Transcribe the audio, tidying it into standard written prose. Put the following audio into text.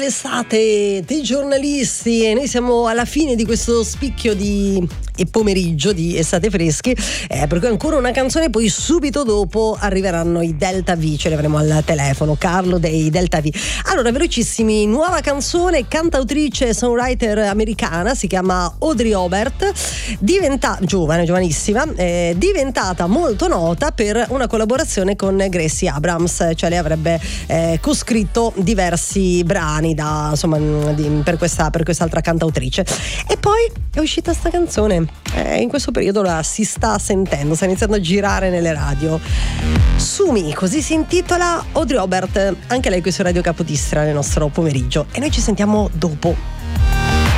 dell'estate dei giornalisti e noi siamo alla fine di questo spicchio di pomeriggio di Estate Freschi, perché ancora una canzone, poi subito dopo arriveranno i Delta V, ce li avremo al telefono, Carlo dei Delta V. Allora, velocissimi, nuova canzone, cantautrice songwriter americana, si chiama Audrey Aubert, giovanissima, diventata molto nota per una collaborazione con Gracie Abrams, cioè lei avrebbe coscritto diversi brani per quest'altra cantautrice, e poi è uscita sta canzone. In questo periodo la si sta sentendo, sta iniziando a girare nelle radio. Sumi, così si intitola, Audrey Aubert, anche lei qui su Radio Capodistria nel nostro pomeriggio, e noi ci sentiamo dopo.